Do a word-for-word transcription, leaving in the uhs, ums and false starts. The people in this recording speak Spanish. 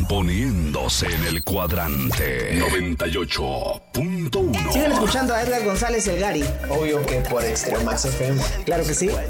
Poniéndose en el cuadrante noventa y ocho punto uno. Siguen escuchando a Edgar González, el Gary. Obvio que por Extremax F M. Claro que sí.